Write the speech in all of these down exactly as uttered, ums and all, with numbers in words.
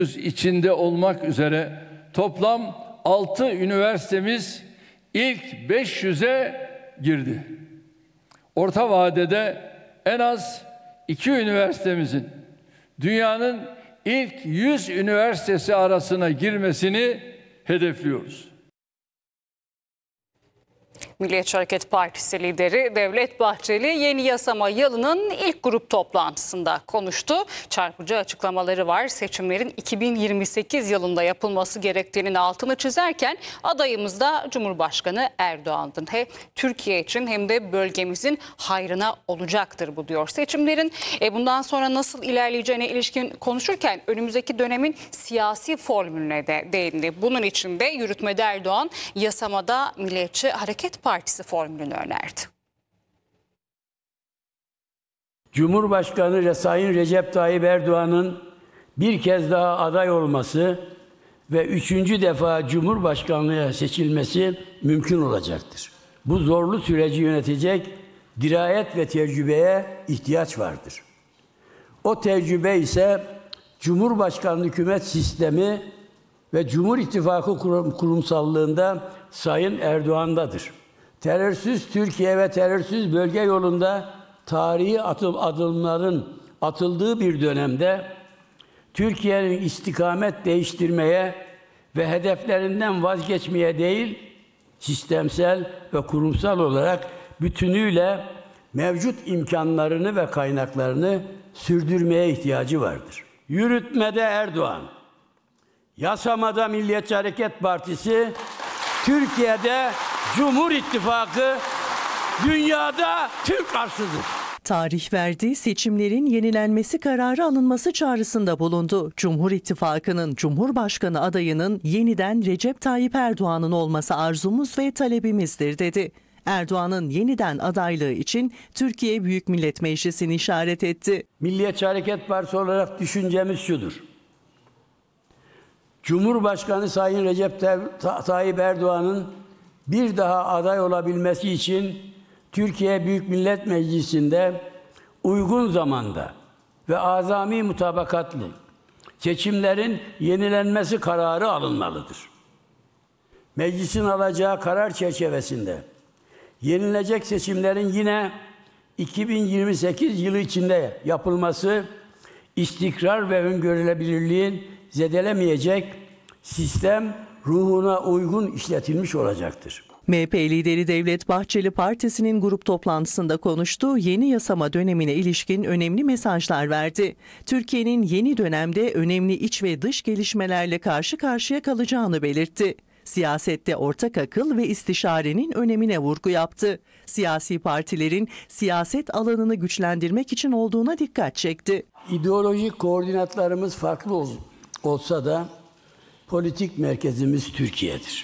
içinde olmak üzere toplam altı üniversitemiz ilk beş yüze girdi. Orta vadede en az iki üniversitemizin dünyanın ilk yüz üniversitesi arasına girmesini hedefliyoruz. Milliyetçi Hareket Partisi lideri Devlet Bahçeli yeni yasama yılının ilk grup toplantısında konuştu. Çarpıcı açıklamaları var. Seçimlerin iki bin yirmi sekiz yılında yapılması gerektiğinin altını çizerken adayımız da Cumhurbaşkanı Erdoğan'dı. Hem Türkiye için hem de bölgemizin hayrına olacaktır bu diyor. Seçimlerin e, bundan sonra nasıl ilerleyeceğine ilişkin konuşurken önümüzdeki dönemin siyasi formülüne de değindi. Bunun için de yürütmede Erdoğan, yasamada Milliyetçi Hareket Partisi formülünü önerdi. Cumhurbaşkanı Sayın Recep Tayyip Erdoğan'ın bir kez daha aday olması ve üçüncü defa Cumhurbaşkanlığına seçilmesi mümkün olacaktır. Bu zorlu süreci yönetecek dirayet ve tecrübeye ihtiyaç vardır. O tecrübe ise Cumhurbaşkanlığı hükümet sistemi ve Cumhur İttifakı kurumsallığında Sayın Erdoğan'dadır. Terörsüz Türkiye ve terörsüz bölge yolunda tarihi adımların atıldığı bir dönemde Türkiye'nin istikamet değiştirmeye ve hedeflerinden vazgeçmeye değil, sistemsel ve kurumsal olarak bütünüyle mevcut imkanlarını ve kaynaklarını sürdürmeye ihtiyacı vardır. Yürütmede Erdoğan, yasamada Milliyetçi Hareket Partisi, Türkiye'de Cumhur İttifakı, dünyada Türk arsıdır. Tarih verdi, seçimlerin yenilenmesi kararı alınması çağrısında bulundu. Cumhur İttifakı'nın Cumhurbaşkanı adayının yeniden Recep Tayyip Erdoğan'ın olması arzumuz ve talebimizdir dedi. Erdoğan'ın yeniden adaylığı için Türkiye Büyük Millet Meclisi'ni işaret etti. Milliyetçi Hareket Partisi olarak düşüncemiz şudur: Cumhurbaşkanı Sayın Recep Tayyip Erdoğan'ın bir daha aday olabilmesi için Türkiye Büyük Millet Meclisi'nde uygun zamanda ve azami mutabakatlı seçimlerin yenilenmesi kararı alınmalıdır. Meclisin alacağı karar çerçevesinde yenilecek seçimlerin yine iki bin yirmi sekiz yılı içinde yapılması, istikrar ve öngörülebilirliğin zedelemeyecek sistem ruhuna uygun işletilmiş olacaktır. M H P lideri Devlet Bahçeli partisinin grup toplantısında konuştu. Yeni yasama dönemine ilişkin önemli mesajlar verdi. Türkiye'nin yeni dönemde önemli iç ve dış gelişmelerle karşı karşıya kalacağını belirtti. Siyasette ortak akıl ve istişarenin önemine vurgu yaptı. Siyasi partilerin siyaset alanını güçlendirmek için olduğuna dikkat çekti. İdeolojik koordinatlarımız farklı ol, olsa da politik merkezimiz Türkiye'dir.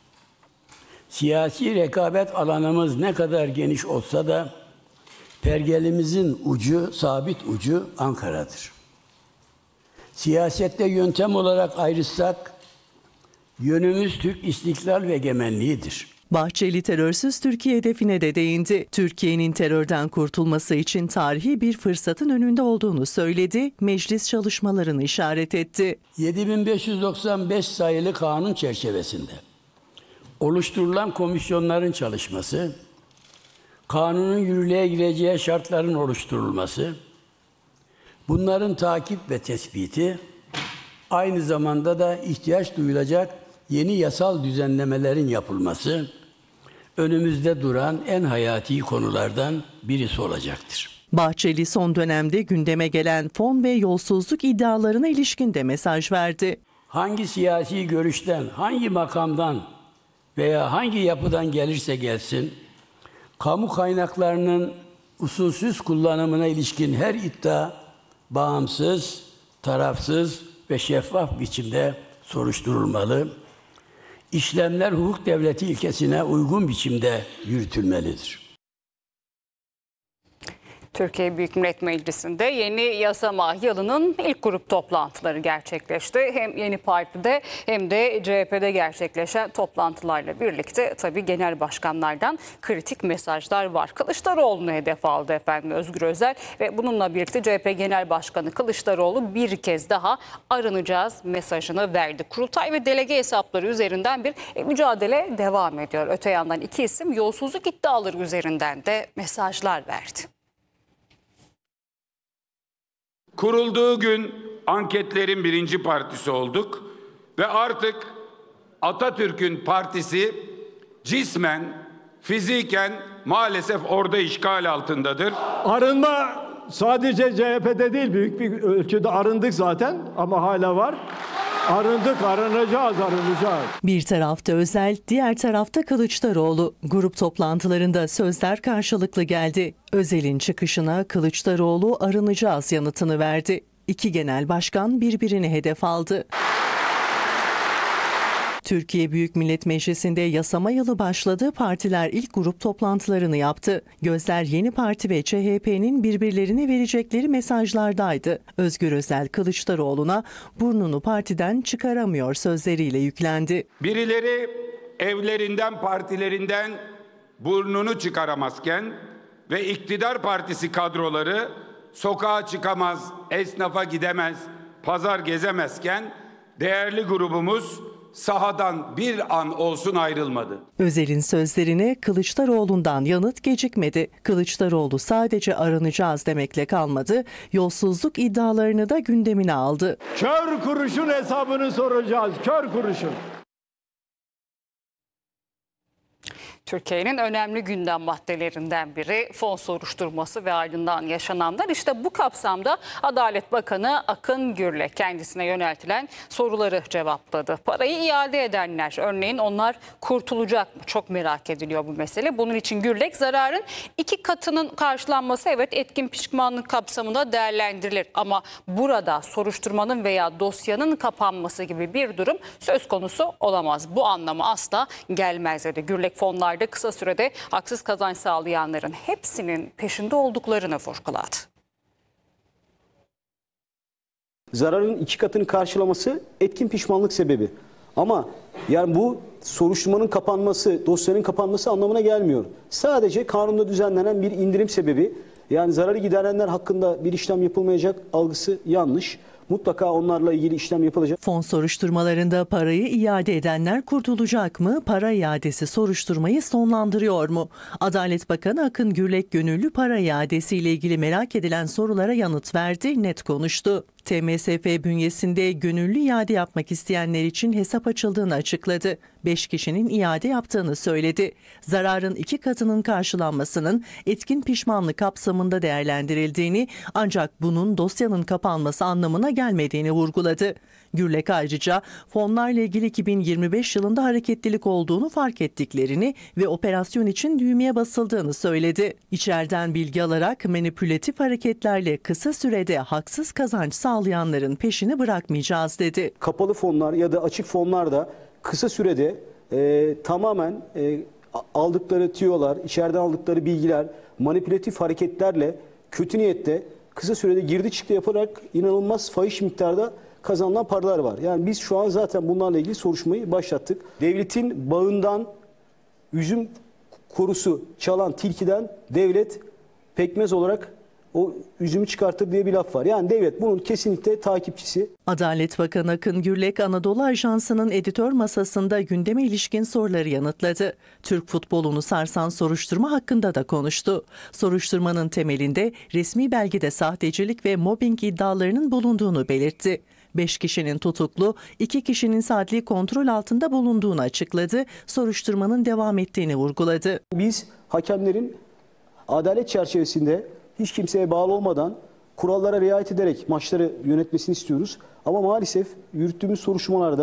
Siyasi rekabet alanımız ne kadar geniş olsa da pergelimizin ucu, sabit ucu Ankara'dır. Siyasette yöntem olarak ayrışsak yönümüz Türk istiklal ve egemenliğidir. Bahçeli terörsüz Türkiye hedefine de değindi. Türkiye'nin terörden kurtulması için tarihi bir fırsatın önünde olduğunu söyledi, meclis çalışmalarını işaret etti. yedi bin beş yüz doksan beş sayılı kanun çerçevesinde oluşturulan komisyonların çalışması, kanunun yürürlüğe gireceği şartların oluşturulması, bunların takip ve tespiti, aynı zamanda da ihtiyaç duyulacak yeni yasal düzenlemelerin yapılması önümüzde duran en hayati konulardan birisi olacaktır. Bahçeli son dönemde gündeme gelen fon ve yolsuzluk iddialarına ilişkin de mesaj verdi. Hangi siyasi görüşten, hangi makamdan veya hangi yapıdan gelirse gelsin, kamu kaynaklarının usulsüz kullanımına ilişkin her iddia bağımsız, tarafsız ve şeffaf biçimde soruşturulmalı. İşlemler hukuk devleti ilkesine uygun biçimde yürütülmelidir. Türkiye Büyük Millet Meclisi'nde yeni yasama yılının ilk grup toplantıları gerçekleşti. Hem yeni partide hem de C H P'de gerçekleşen toplantılarla birlikte tabii genel başkanlardan kritik mesajlar var. Kılıçdaroğlu'nu hedef aldı efendim Özgür Özel ve bununla birlikte C H P Genel Başkanı Kılıçdaroğlu bir kez daha aranacağız mesajını verdi. Kurultay ve delege hesapları üzerinden bir mücadele devam ediyor. Öte yandan iki isim yolsuzluk iddiaları üzerinden de mesajlar verdi. Kurulduğu gün anketlerin birinci partisi olduk ve artık Atatürk'ün partisi cismen, fiziken maalesef orada işgal altındadır. Arınma sadece C H P'de değil, büyük bir ölçüde arındık zaten ama hala var. Arındık, arınacağız, arınacağız. Bir tarafta Özel, diğer tarafta Kılıçdaroğlu. Grup toplantılarında sözler karşılıklı geldi. Özel'in çıkışına Kılıçdaroğlu arınacağız yanıtını verdi. İki genel başkan birbirini hedef aldı. Türkiye Büyük Millet Meclisi'nde yasama yılı başladı. Partiler ilk grup toplantılarını yaptı. Gözler Yeni Parti ve C H P'nin birbirlerine verecekleri mesajlardaydı. Özgür Özel Kılıçdaroğlu'na burnunu partiden çıkaramıyor sözleriyle yüklendi. Birileri evlerinden, partilerinden burnunu çıkaramazken ve iktidar partisi kadroları sokağa çıkamaz, esnafa gidemez, pazar gezemezken değerli grubumuz sahadan bir an olsun ayrılmadı. Özel'in sözlerine Kılıçdaroğlu'ndan yanıt gecikmedi. Kılıçdaroğlu sadece aranacağız demekle kalmadı, yolsuzluk iddialarını da gündemine aldı. Kör kuruşun hesabını soracağız, kör kuruşun. Türkiye'nin önemli gündem maddelerinden biri fon soruşturması ve ardından yaşananlar. İşte bu kapsamda Adalet Bakanı Akın Gürlek kendisine yöneltilen soruları cevapladı. Parayı iade edenler, örneğin onlar kurtulacak mı? Çok merak ediliyor bu mesele. Bunun için Gürlek zararın iki katının karşılanması evet etkin pişmanlık kapsamında değerlendirilir. Ama burada soruşturmanın veya dosyanın kapanması gibi bir durum söz konusu olamaz. Bu anlama asla gelmez dedi. Gürlek fonlar kısa sürede haksız kazanç sağlayanların hepsinin peşinde olduklarını vurguladı. Zararın iki katını karşılaması etkin pişmanlık sebebi. Ama yani bu soruşturmanın kapanması, dosyanın kapanması anlamına gelmiyor. Sadece kanunda düzenlenen bir indirim sebebi. Yani zararı giderenler hakkında bir işlem yapılmayacak algısı yanlış. Mutlaka onlarla ilgili işlem yapılacak. Fon soruşturmalarında parayı iade edenler kurtulacak mı? Para iadesi soruşturmayı sonlandırıyor mu? Adalet Bakanı Akın Gürlek gönüllü para iadesiyle ilgili merak edilen sorulara yanıt verdi, net konuştu. T M S F bünyesinde gönüllü iade yapmak isteyenler için hesap açıldığını açıkladı. beş kişinin iade yaptığını söyledi. Zararın iki katının karşılanmasının etkin pişmanlık kapsamında değerlendirildiğini, ancak bunun dosyanın kapanması anlamına gelmediğini vurguladı. Gürlek ayrıca fonlarla ilgili iki bin yirmi beş yılında hareketlilik olduğunu fark ettiklerini ve operasyon için düğmeye basıldığını söyledi. İçeriden bilgi alarak manipülatif hareketlerle kısa sürede haksız kazanç sağlayanların peşini bırakmayacağız dedi. Kapalı fonlar ya da açık fonlar da kısa sürede e, tamamen e, aldıkları tüyolar, içeriden aldıkları bilgiler, manipülatif hareketlerle kötü niyette kısa sürede girdi çıktı yaparak inanılmaz fahiş miktarda kazanılan paralar var. Yani biz şu an zaten bunlarla ilgili soruşturmayı başlattık. Devletin bağından üzüm kurusu çalan tilkiden devlet pekmez olarak o üzümü çıkartır diye bir laf var. Yani devlet bunun kesinlikle takipçisi. Adalet Bakanı Akın Gürlek Anadolu Ajansı'nın editör masasında gündeme ilişkin soruları yanıtladı. Türk futbolunu sarsan soruşturma hakkında da konuştu. Soruşturmanın temelinde resmi belgede sahtecilik ve mobbing iddialarının bulunduğunu belirtti. beş kişinin tutuklu, iki kişinin adli kontrol altında bulunduğunu açıkladı. Soruşturmanın devam ettiğini vurguladı. Biz hakemlerin adalet çerçevesinde hiç kimseye bağlı olmadan kurallara riayet ederek maçları yönetmesini istiyoruz. Ama maalesef yürüttüğümüz soruşturmalarda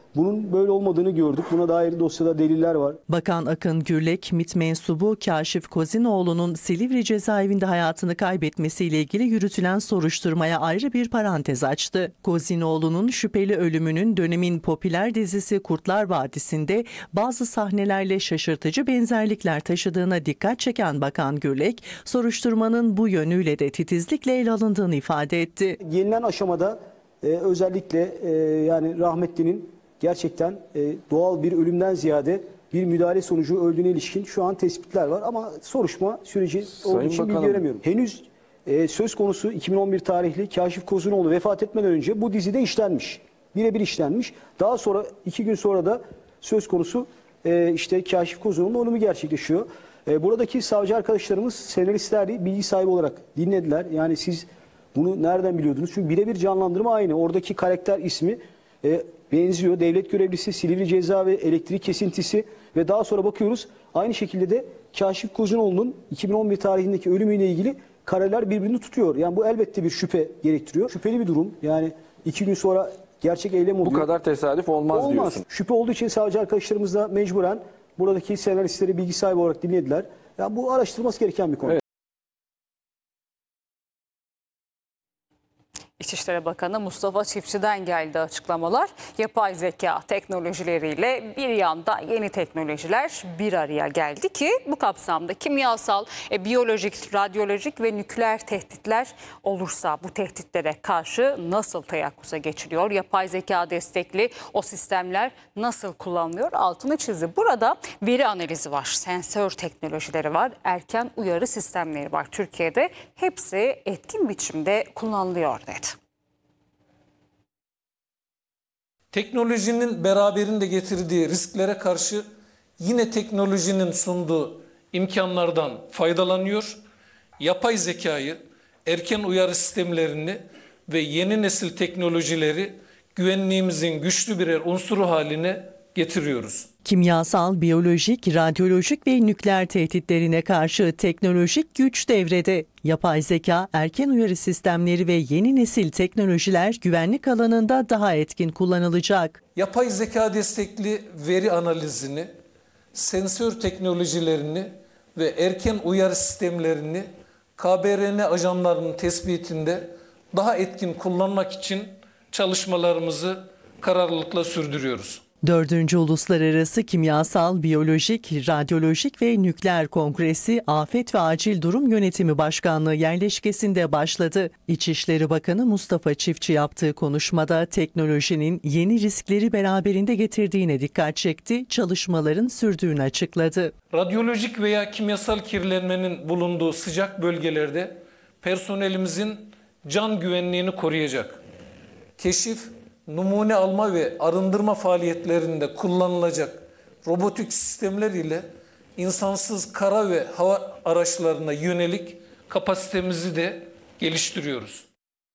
bunun böyle olmadığını gördük. Buna dair dosyada deliller var. Bakan Akın Gürlek, MİT mensubu Kaşif Kozinoğlu'nun Silivri cezaevinde hayatını kaybetmesiyle ilgili yürütülen soruşturmaya ayrı bir parantez açtı. Kozinoğlu'nun şüpheli ölümünün dönemin popüler dizisi Kurtlar Vadisi'nde bazı sahnelerle şaşırtıcı benzerlikler taşıdığına dikkat çeken Bakan Gürlek, soruşturmanın bu yönüyle de titizlikle ele alındığını ifade etti. Gelinen aşamada e, özellikle e, yani rahmetlinin gerçekten e, doğal bir ölümden ziyade bir müdahale sonucu öldüğüne ilişkin şu an tespitler var ama soruşturma süreci olduğu için bilgi veremiyorum. Henüz e, söz konusu iki bin on bir tarihli Kaşif Kozinoğlu vefat etmeden önce bu dizide işlenmiş. Birebir işlenmiş. Daha sonra iki gün sonra da söz konusu e, işte Kaşif Kozinoğlu'nun ölümü gerçekleşiyor. E, buradaki savcı arkadaşlarımız senaristleri bilgi sahibi olarak dinlediler. Yani siz bunu nereden biliyordunuz? Çünkü birebir canlandırma aynı. Oradaki karakter ismi e, benziyor. Devlet görevlisi, Silivri ceza ve elektrik kesintisi ve daha sonra bakıyoruz aynı şekilde de Kaşif Kozinoğlu'nun iki bin on bir tarihindeki ölümüyle ilgili kareler birbirini tutuyor. Yani bu elbette bir şüphe gerektiriyor. Şüpheli bir durum. Yani iki gün sonra gerçek eylem oluyor. Bu kadar tesadüf olmaz, olmaz diyorsun. Şüphe olduğu için savcı arkadaşlarımız da mecburen buradaki senaristleri bilgi sahibi olarak dinlediler. Yani bu araştırılması gereken bir konu. Evet. İçişleri Bakanı Mustafa Çiftçi'den geldi açıklamalar. Yapay zeka teknolojileriyle bir yanda yeni teknolojiler bir araya geldi ki bu kapsamda kimyasal, e, biyolojik, radyolojik ve nükleer tehditler olursa bu tehditlere karşı nasıl teyakkuza geçiliyor? Yapay zeka destekli o sistemler nasıl kullanılıyor? Altını çizdi. Burada veri analizi var, sensör teknolojileri var, erken uyarı sistemleri var. Türkiye'de hepsi etkin biçimde kullanılıyor dedi. Teknolojinin beraberinde getirdiği risklere karşı yine teknolojinin sunduğu imkanlardan faydalanıyor. Yapay zekayı, erken uyarı sistemlerini ve yeni nesil teknolojileri güvenliğimizin güçlü birer unsuru haline getiriyoruz. Kimyasal, biyolojik, radyolojik ve nükleer tehditlerine karşı teknolojik güç devrede. Yapay zeka, erken uyarı sistemleri ve yeni nesil teknolojiler güvenlik alanında daha etkin kullanılacak. Yapay zeka destekli veri analizini, sensör teknolojilerini ve erken uyarı sistemlerini K B R N ajanlarının tespitinde daha etkin kullanmak için çalışmalarımızı kararlılıkla sürdürüyoruz. Dördüncü Uluslararası Kimyasal, Biyolojik, Radyolojik ve Nükleer Kongresi Afet ve Acil Durum Yönetimi Başkanlığı yerleşkesinde başladı. İçişleri Bakanı Mustafa Çiftçi yaptığı konuşmada teknolojinin yeni riskleri beraberinde getirdiğine dikkat çekti, çalışmaların sürdüğünü açıkladı. Radyolojik veya kimyasal kirlenmenin bulunduğu sıcak bölgelerde personelimizin can güvenliğini koruyacak, keşif, numune alma ve arındırma faaliyetlerinde kullanılacak robotik sistemler ile insansız kara ve hava araçlarına yönelik kapasitemizi de geliştiriyoruz.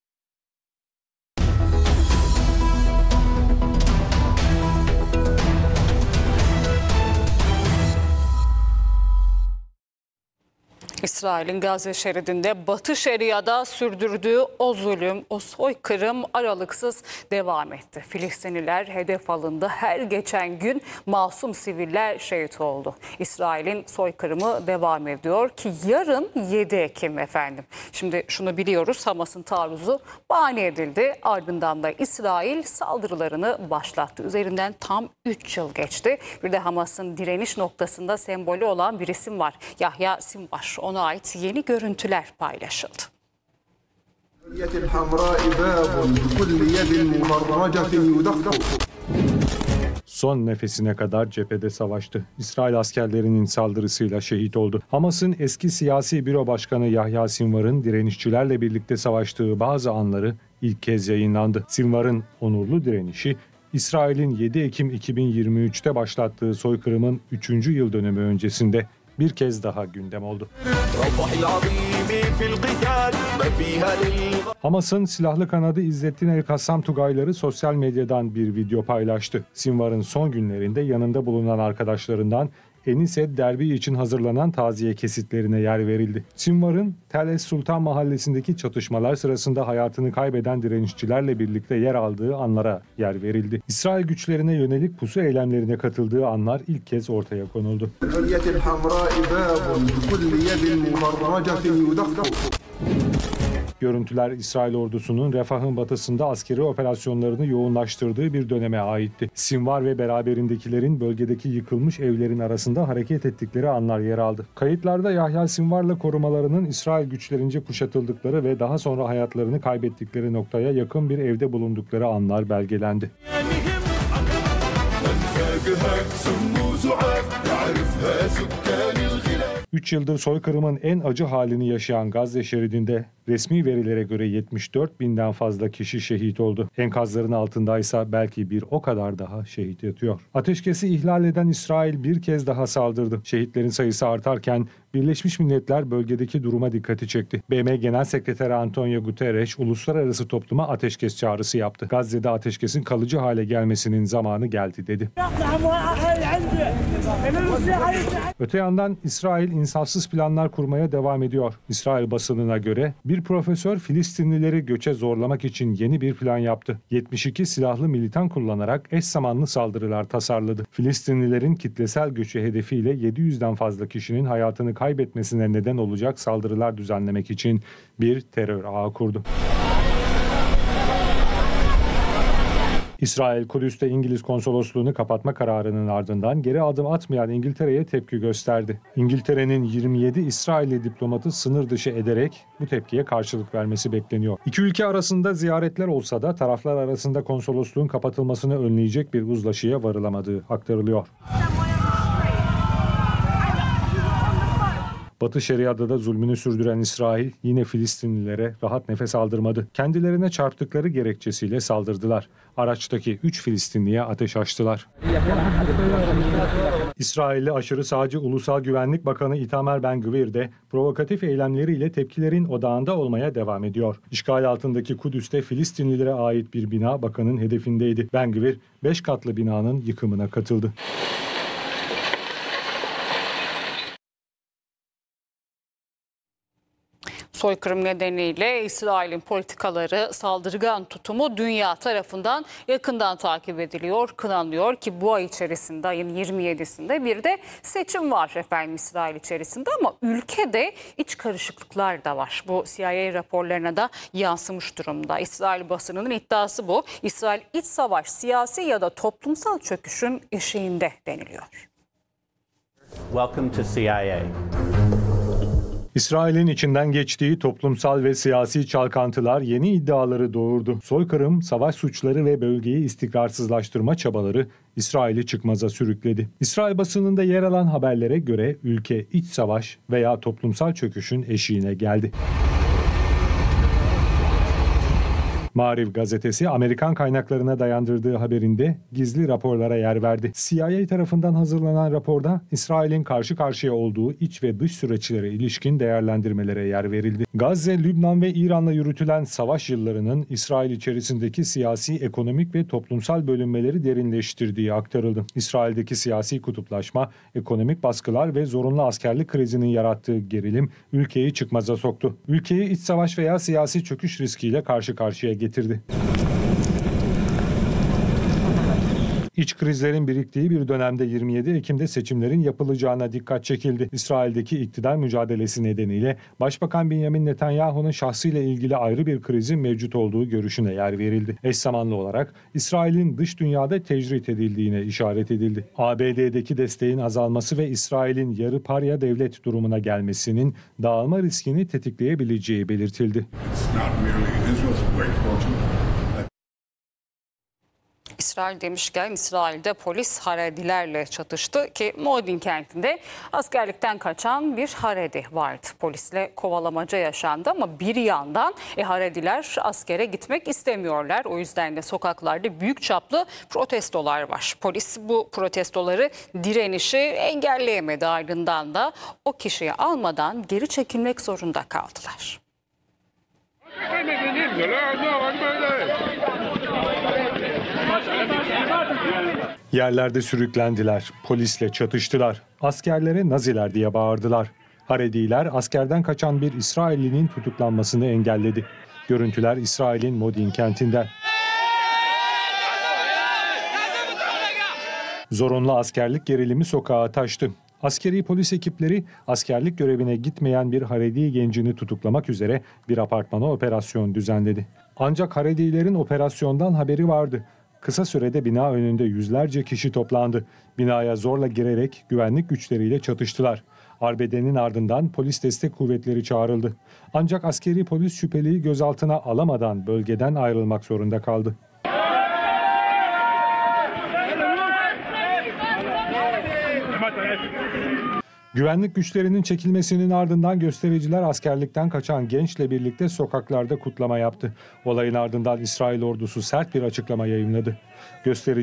İsrail'in Gazze şeridinde Batı Şeria'da sürdürdüğü o zulüm, o soykırım aralıksız devam etti. Filistinliler hedef alındı. Her geçen gün masum siviller şehit oldu. İsrail'in soykırımı devam ediyor ki yarın yedi Ekim efendim. Şimdi şunu biliyoruz, Hamas'ın taarruzu bahane edildi. Ardından da İsrail saldırılarını başlattı. Üzerinden tam üç yıl geçti. Bir de Hamas'ın direniş noktasında sembolü olan bir isim var. Yahya Sinvar. Ona ait yeni görüntüler paylaşıldı. Son nefesine kadar cephede savaştı. İsrail askerlerinin saldırısıyla şehit oldu. Hamas'ın eski siyasi büro başkanı Yahya Sinvar'ın direnişçilerle birlikte savaştığı bazı anları ilk kez yayınlandı. Sinvar'ın onurlu direnişi, İsrail'in yedi Ekim iki bin yirmi üç'te başlattığı soykırımın üçüncü yıl dönümü öncesinde bir kez daha gündem oldu. Hamas'ın silahlı kanadı İzzettin El-Kassam Tugayları sosyal medyadan bir video paylaştı. Sinvar'ın son günlerinde yanında bulunan arkadaşlarından Enised Derbi için hazırlanan taziye kesitlerine yer verildi. Sinvar'ın Tel Es Sultan mahallesindeki çatışmalar sırasında hayatını kaybeden direnişçilerle birlikte yer aldığı anlara yer verildi. İsrail güçlerine yönelik pusu eylemlerine katıldığı anlar ilk kez ortaya konuldu. Görüntüler İsrail ordusunun Refah'ın batısında askeri operasyonlarını yoğunlaştırdığı bir döneme aitti. Sinvar ve beraberindekilerin bölgedeki yıkılmış evlerin arasında hareket ettikleri anlar yer aldı. Kayıtlarda Yahya Sinvar'la korumalarının İsrail güçlerince kuşatıldıkları ve daha sonra hayatlarını kaybettikleri noktaya yakın bir evde bulundukları anlar belgelendi. Üç yıldır soykırımın en acı halini yaşayan Gazze şeridinde resmi verilere göre yetmiş dört binden fazla kişi şehit oldu. Enkazların altındaysa belki bir o kadar daha şehit yatıyor. Ateşkesi ihlal eden İsrail bir kez daha saldırdı. Şehitlerin sayısı artarken Birleşmiş Milletler bölgedeki duruma dikkati çekti. B M Genel Sekreteri Antonio Guterres uluslararası topluma ateşkes çağrısı yaptı. Gazze'de ateşkesin kalıcı hale gelmesinin zamanı geldi dedi. Öte yandan İsrail insafsız planlar kurmaya devam ediyor. İsrail basınına göre bir profesör Filistinlileri göçe zorlamak için yeni bir plan yaptı. yetmiş iki silahlı militan kullanarak eş zamanlı saldırılar tasarladı. Filistinlilerin kitlesel göçü hedefiyle yedi yüzden fazla kişinin hayatını kaybetmesine neden olacak saldırılar düzenlemek için bir terör ağı kurdu. İsrail, Kudüs'te İngiliz konsolosluğunu kapatma kararının ardından geri adım atmayan İngiltere'ye tepki gösterdi. İngiltere'nin yirmi yedi İsrailli diplomatı sınır dışı ederek bu tepkiye karşılık vermesi bekleniyor. İki ülke arasında ziyaretler olsa da taraflar arasında konsolosluğun kapatılmasını önleyecek bir uzlaşıya varılamadığı aktarılıyor. Batı Şeria'da zulmünü sürdüren İsrail yine Filistinlilere rahat nefes aldırmadı. Kendilerine çarptıkları gerekçesiyle saldırdılar. Araçtaki üç Filistinliye ateş açtılar. İsrailli aşırı sağcı Ulusal Güvenlik Bakanı Itamar Ben-Gvir de provokatif eylemleriyle tepkilerin odağında olmaya devam ediyor. İşgal altındaki Kudüs'te Filistinlilere ait bir bina bakanın hedefindeydi. Ben-Gvir beş katlı binanın yıkımına katıldı. Soykırım nedeniyle İsrail'in politikaları, saldırgan tutumu dünya tarafından yakından takip ediliyor, kınanıyor ki bu ay içerisinde, ayın yirmi yedisinde bir de seçim var efendim İsrail içerisinde, ama ülkede iç karışıklıklar da var. Bu C I A raporlarına da yansımış durumda. İsrail basınının iddiası bu. İsrail iç savaş, siyasi ya da toplumsal çöküşün eşiğinde deniliyor. Welcome to C I A. İsrail'in içinden geçtiği toplumsal ve siyasi çalkantılar yeni iddiaları doğurdu. Soykırım, savaş suçları ve bölgeyi istikrarsızlaştırma çabaları İsrail'i çıkmaza sürükledi. İsrail basınında yer alan haberlere göre ülke iç savaş veya toplumsal çöküşün eşiğine geldi. Maariv gazetesi Amerikan kaynaklarına dayandırdığı haberinde gizli raporlara yer verdi. C I A tarafından hazırlanan raporda İsrail'in karşı karşıya olduğu iç ve dış süreçlere ilişkin değerlendirmelere yer verildi. Gazze, Lübnan ve İran'la yürütülen savaş yıllarının İsrail içerisindeki siyasi, ekonomik ve toplumsal bölünmeleri derinleştirdiği aktarıldı. İsrail'deki siyasi kutuplaşma, ekonomik baskılar ve zorunlu askerlik krizinin yarattığı gerilim ülkeyi çıkmaza soktu. Ülkeyi iç savaş veya siyasi çöküş riskiyle karşı karşıya getirdi. İç krizlerin biriktiği bir dönemde yirmi yedi Ekim'de seçimlerin yapılacağına dikkat çekildi. İsrail'deki iktidar mücadelesi nedeniyle Başbakan Benjamin Netanyahu'nun şahsıyla ilgili ayrı bir krizin mevcut olduğu görüşüne yer verildi. Eş zamanlı olarak İsrail'in dış dünyada tecrit edildiğine işaret edildi. A B D'deki desteğin azalması ve İsrail'in yarı parya devlet durumuna gelmesinin dağılma riskini tetikleyebileceği belirtildi. İsrail demişken İsrail'de polis Haredilerle çatıştı ki Modin kentinde askerlikten kaçan bir Haredi vardı. Polisle kovalamaca yaşandı ama bir yandan e, Harediler askere gitmek istemiyorlar. O yüzden de sokaklarda büyük çaplı protestolar var. Polis bu protestoları, direnişi engelleyemedi, ardından da o kişiyi almadan geri çekilmek zorunda kaldılar. Yerlerde sürüklendiler, polisle çatıştılar. Askerlere Naziler diye bağırdılar. Harediler askerden kaçan bir İsraillinin tutuklanmasını engelledi. Görüntüler İsrail'in Modin kentinden. Zorunlu askerlik gerilimi sokağa taştı. Askeri polis ekipleri askerlik görevine gitmeyen bir Haredi gencini tutuklamak üzere bir apartmana operasyon düzenledi. Ancak Haredilerin operasyondan haberi vardı. Kısa sürede bina önünde yüzlerce kişi toplandı. Binaya zorla girerek güvenlik güçleriyle çatıştılar. Arbedenin ardından polis destek kuvvetleri çağrıldı. Ancak askeri polis şüpheliyi gözaltına alamadan bölgeden ayrılmak zorunda kaldı. Güvenlik güçlerinin çekilmesinin ardından göstericiler askerlikten kaçan gençle birlikte sokaklarda kutlama yaptı. Olayın ardından İsrail ordusu sert bir açıklama yayımladı. Gösterici